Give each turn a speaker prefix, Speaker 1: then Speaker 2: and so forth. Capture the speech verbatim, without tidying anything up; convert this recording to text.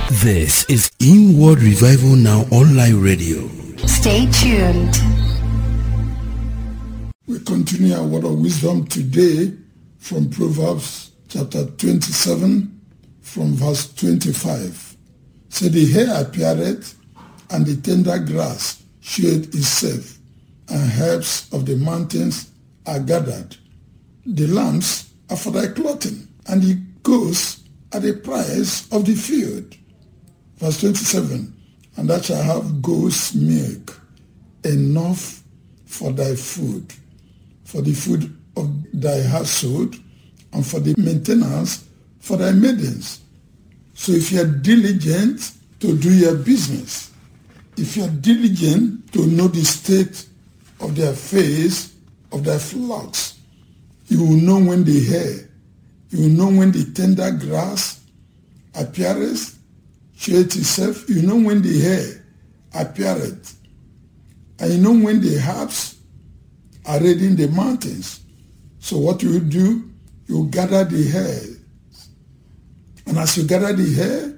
Speaker 1: This is Inward Revival Now Online Radio.
Speaker 2: Stay tuned.
Speaker 3: We continue our word of wisdom today from Proverbs chapter twenty-seven, from verse twenty-five. So the hair appeareth, and the tender grass showeth itself, and herbs of the mountains are gathered. The lambs are for thy clothing, and the goats are the price of the field. Verse twenty-seven, and thou shalt have goat's milk, enough for thy food, for the food of thy household, and for the maintenance for thy maidens. So if you are diligent to do your business, if you are diligent to know the state of the affairs of thy flocks, you will know when the hair, you will know when the tender grass appeareth, showeth itself, you know when the hair appeareth, and you know when the herbs are raiding the mountains. So what you do, you gather the hair. And as you gather the hair,